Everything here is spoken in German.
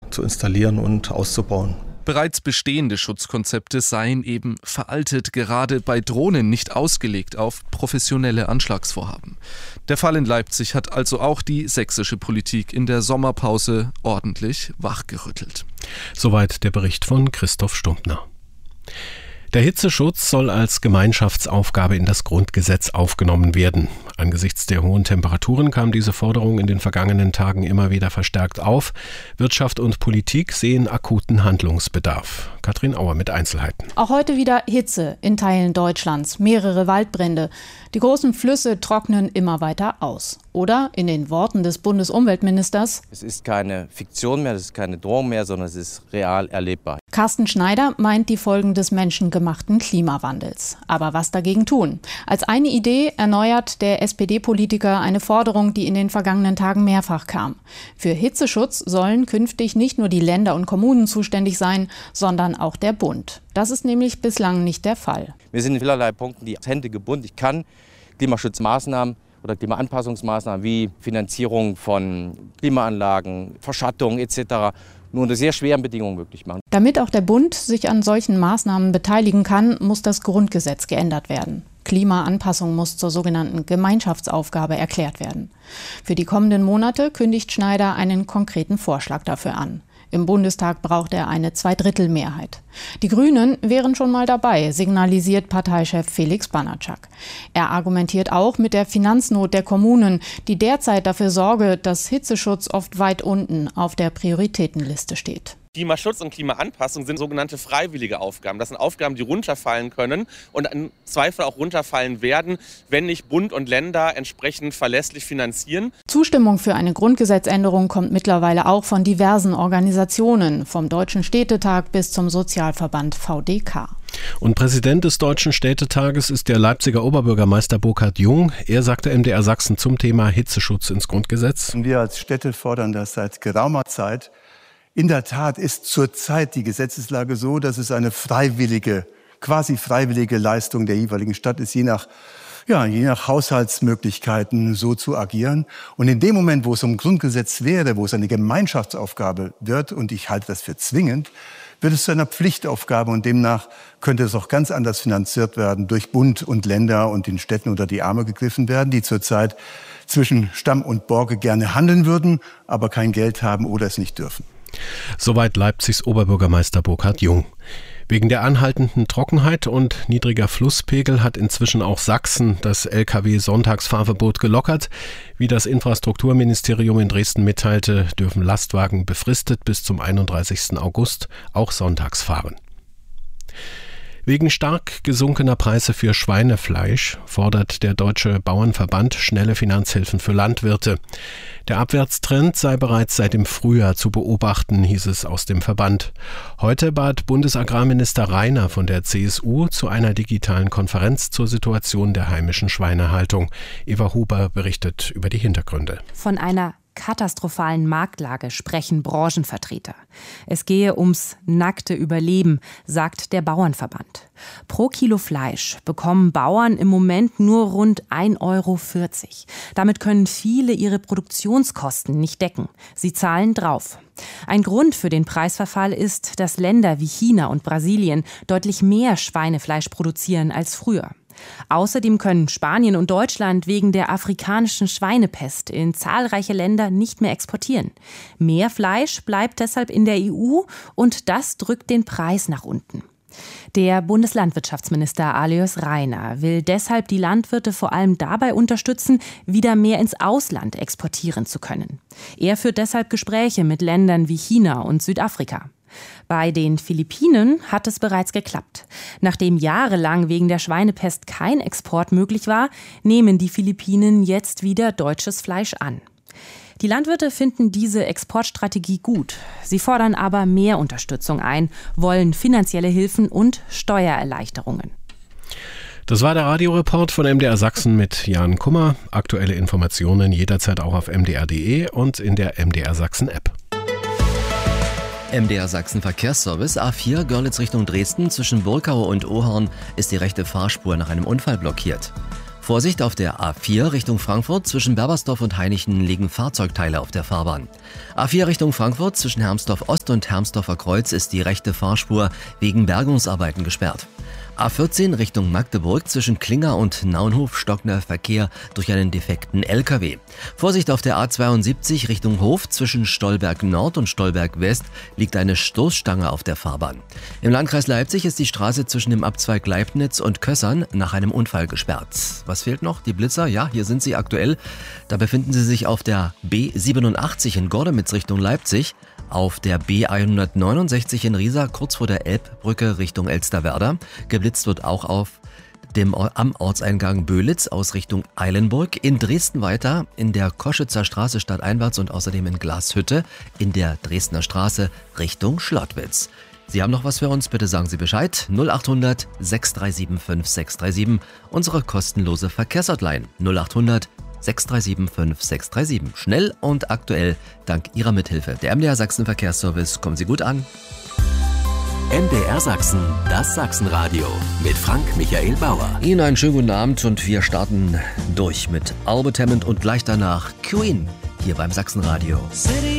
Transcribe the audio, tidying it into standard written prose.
zu installieren und auszubauen. Bereits bestehende Schutzkonzepte seien eben veraltet, gerade bei Drohnen nicht ausgelegt auf professionelle Anschlagsvorhaben. Der Fall in Leipzig hat also auch die sächsische Politik in der Sommerpause ordentlich wachgerüttelt. Soweit der Bericht von Christoph Stumptner. Der Hitzeschutz soll als Gemeinschaftsaufgabe in das Grundgesetz aufgenommen werden. Angesichts der hohen Temperaturen kam diese Forderung in den vergangenen Tagen immer wieder verstärkt auf. Wirtschaft und Politik sehen akuten Handlungsbedarf. Katrin Auer mit Einzelheiten. Auch heute wieder Hitze in Teilen Deutschlands, mehrere Waldbrände. Die großen Flüsse trocknen immer weiter aus. Oder in den Worten des Bundesumweltministers: Es ist keine Fiktion mehr, es ist keine Drohung mehr, sondern es ist real erlebbar. Carsten Schneider meint die Folgen des menschengemachten Klimawandels. Aber was dagegen tun? Als eine Idee erneuert der SPD-Politiker eine Forderung, die in den vergangenen Tagen mehrfach kam. Für Hitzeschutz sollen künftig nicht nur die Länder und Kommunen zuständig sein, sondern auch der Bund. Das ist nämlich bislang nicht der Fall. Wir sind in vielerlei Punkten die Hände gebunden. Ich kann Klimaschutzmaßnahmen oder Klimaanpassungsmaßnahmen wie Finanzierung von Klimaanlagen, Verschattung etc. nur unter sehr schweren Bedingungen möglich machen. Damit auch der Bund sich an solchen Maßnahmen beteiligen kann, muss das Grundgesetz geändert werden. Klimaanpassung muss zur sogenannten Gemeinschaftsaufgabe erklärt werden. Für die kommenden Monate kündigt Schneider einen konkreten Vorschlag dafür an. Im Bundestag braucht er eine Zweidrittelmehrheit. Die Grünen wären schon mal dabei, signalisiert Parteichef Felix Banatschak. Er argumentiert auch mit der Finanznot der Kommunen, die derzeit dafür sorge, dass Hitzeschutz oft weit unten auf der Prioritätenliste steht. Klimaschutz und Klimaanpassung sind sogenannte freiwillige Aufgaben. Das sind Aufgaben, die runterfallen können und im Zweifel auch runterfallen werden, wenn nicht Bund und Länder entsprechend verlässlich finanzieren. Zustimmung für eine Grundgesetzänderung kommt mittlerweile auch von diversen Organisationen, vom Deutschen Städtetag bis zum Sozialverband VDK. Und Präsident des Deutschen Städtetages ist der Leipziger Oberbürgermeister Burkhard Jung. Er sagte MDR Sachsen zum Thema Hitzeschutz ins Grundgesetz: Wir als Städte fordern das seit geraumer Zeit. In der Tat ist zurzeit die Gesetzeslage so, dass es eine quasi freiwillige Leistung der jeweiligen Stadt ist, je nach Haushaltsmöglichkeiten so zu agieren. Und in dem Moment, wo es um Grundgesetz wäre, wo es eine Gemeinschaftsaufgabe wird, und ich halte das für zwingend, wird es zu einer Pflichtaufgabe und demnach könnte es auch ganz anders finanziert werden, durch Bund und Länder und den Städten unter die Arme gegriffen werden, die zurzeit zwischen Stamm und Borke gerne handeln würden, aber kein Geld haben oder es nicht dürfen. Soweit Leipzigs Oberbürgermeister Burkhard Jung. Wegen der anhaltenden Trockenheit und niedriger Flusspegel hat inzwischen auch Sachsen das Lkw-Sonntagsfahrverbot gelockert. Wie das Infrastrukturministerium in Dresden mitteilte, dürfen Lastwagen befristet bis zum 31. August auch sonntags fahren. Wegen stark gesunkener Preise für Schweinefleisch fordert der Deutsche Bauernverband schnelle Finanzhilfen für Landwirte. Der Abwärtstrend sei bereits seit dem Frühjahr zu beobachten, hieß es aus dem Verband. Heute bat Bundesagrarminister Rainer von der CSU zu einer digitalen Konferenz zur Situation der heimischen Schweinehaltung. Eva Huber berichtet über die Hintergründe. Von einer katastrophalen Marktlage sprechen Branchenvertreter. Es gehe ums nackte Überleben, sagt der Bauernverband. Pro Kilo Fleisch bekommen Bauern im Moment nur rund 1,40 Euro. Damit können viele ihre Produktionskosten nicht decken. Sie zahlen drauf. Ein Grund für den Preisverfall ist, dass Länder wie China und Brasilien deutlich mehr Schweinefleisch produzieren als früher. Außerdem können Spanien und Deutschland wegen der afrikanischen Schweinepest in zahlreiche Länder nicht mehr exportieren. Mehr Fleisch bleibt deshalb in der EU und das drückt den Preis nach unten. Der Bundeslandwirtschaftsminister Alois Rainer will deshalb die Landwirte vor allem dabei unterstützen, wieder mehr ins Ausland exportieren zu können. Er führt deshalb Gespräche mit Ländern wie China und Südafrika. Bei den Philippinen hat es bereits geklappt. Nachdem jahrelang wegen der Schweinepest kein Export möglich war, nehmen die Philippinen jetzt wieder deutsches Fleisch an. Die Landwirte finden diese Exportstrategie gut. Sie fordern aber mehr Unterstützung ein, wollen finanzielle Hilfen und Steuererleichterungen. Das war der Radioreport von MDR Sachsen mit Jan Kummer. Aktuelle Informationen jederzeit auch auf mdr.de und in der MDR Sachsen App. MDR Sachsen Verkehrsservice A4 Görlitz Richtung Dresden zwischen Burgau und Ohorn ist die rechte Fahrspur nach einem Unfall blockiert. Vorsicht auf der A4 Richtung Frankfurt. Zwischen Berbersdorf und Hainichen liegen Fahrzeugteile auf der Fahrbahn. A4 Richtung Frankfurt zwischen Hermsdorf Ost und Hermsdorfer Kreuz ist die rechte Fahrspur wegen Bergungsarbeiten gesperrt. A14 Richtung Magdeburg zwischen Klinger und Naunhof stockt der Verkehr durch einen defekten LKW. Vorsicht auf der A72 Richtung Hof zwischen Stolberg Nord und Stolberg West liegt eine Stoßstange auf der Fahrbahn. Im Landkreis Leipzig ist die Straße zwischen dem Abzweig Leibnitz und Kössern nach einem Unfall gesperrt. Was fehlt noch? Die Blitzer? Ja, hier sind sie aktuell. Da befinden sie sich auf der B87 in Gordemitz Richtung Leipzig, auf der B169 in Riesa kurz vor der Elbbrücke Richtung Elsterwerda. Geblitzt wird auch am Ortseingang Böhlitz aus Richtung Eilenburg, in Dresden weiter, in der Koschitzer Straße stadteinwärts und außerdem in Glashütte in der Dresdner Straße Richtung Schlottwitz. Sie haben noch was für uns? Bitte sagen Sie Bescheid. 0800 637 5637, unsere kostenlose Verkehrshotline 0800 637 5637. Schnell und aktuell dank Ihrer Mithilfe. Der MDR Sachsen Verkehrsservice. Kommen Sie gut an. MDR Sachsen, das Sachsenradio mit Frank-Michael Bauer. Ihnen einen schönen guten Abend und wir starten durch mit Albert Hammond und gleich danach Queen hier beim Sachsenradio.